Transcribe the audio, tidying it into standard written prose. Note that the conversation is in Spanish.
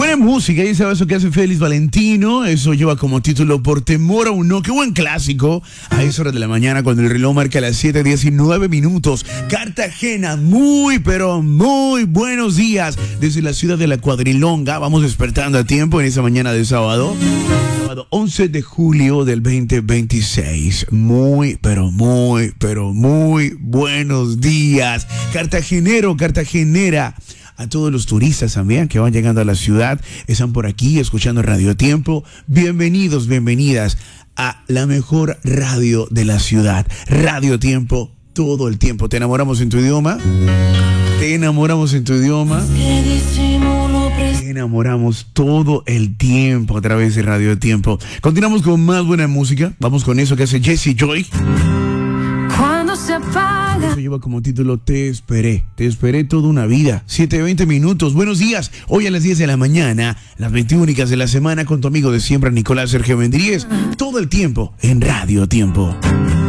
Buena música, y sabes eso que hace Félix Valentino. Eso lleva como título Por temor a un no. Qué buen clásico. A esa hora de la mañana, cuando el reloj marca las 7:19 minutos. Cartagena, muy pero muy buenos días. Desde la ciudad de La Cuadrilonga, vamos despertando a tiempo en esa mañana de sábado. Sábado 11 de julio del 2026. Muy pero muy buenos días. Cartagenero, cartagenera. A todos los turistas también que van llegando a la ciudad, están por aquí escuchando Radio Tiempo. Bienvenidos, bienvenidas a la mejor radio de la ciudad. Radio Tiempo, todo el tiempo. ¿Te enamoramos en tu idioma? ¿Te enamoramos en tu idioma? Te enamoramos todo el tiempo a través de Radio Tiempo. Continuamos con más buena música. Vamos con eso que hace Jessie Joy. Cuando se apaga. Eso lleva como título Te esperé toda una vida. 7:20 minutos. Buenos días. Hoy a las 10 de la mañana, las 21 únicas de la semana, con tu amigo de siempre, Nicolás Sergio Mendríez. Todo el tiempo en Radio Tiempo.